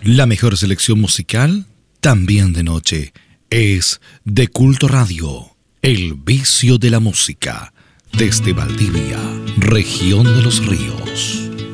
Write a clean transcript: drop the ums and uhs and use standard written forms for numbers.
La mejor selección musical, también de noche, es de Culto Radio, el vicio de la música, desde Valdivia, región de los ríos.